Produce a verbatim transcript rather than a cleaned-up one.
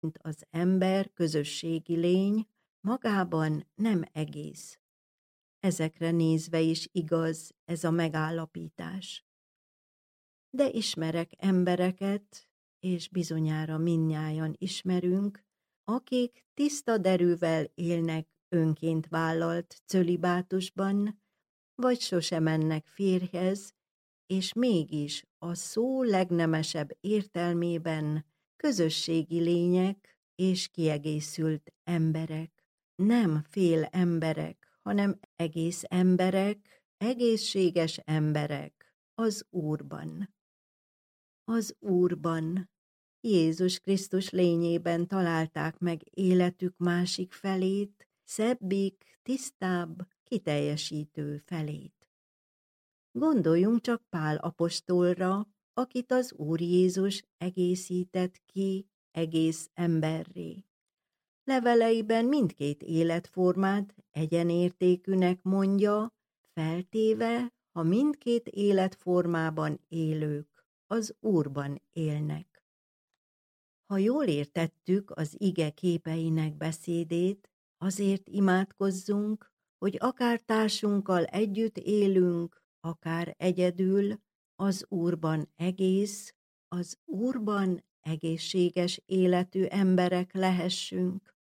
mint az ember közösségi lény, magában nem egész. Ezekre nézve is igaz ez a megállapítás. De ismerek embereket, és bizonyára mindnyájan ismerünk, akik tiszta derűvel élnek önként vállalt cölibátusban, vagy sose mennek férjhez, és mégis a szó legnemesebb értelmében közösségi lények és kiegészült emberek. Nem fél emberek, hanem egész emberek, egészséges emberek az Úrban. Az Úrban, Jézus Krisztus lényében találták meg életük másik felét, szebbik, tisztább, kiteljesítő felét. Gondoljunk csak Pál apostolra, akit az Úr Jézus egészített ki egész emberré. Leveleiben mindkét életformát egyenértékűnek mondja, feltéve, ha mindkét életformában élők az Úrban élnek. Ha jól értettük az ige képeinek beszédét, azért imádkozzunk, hogy akár társunkkal együtt élünk, akár egyedül, az Úrban egész, az Úrban egészséges életű emberek lehessünk,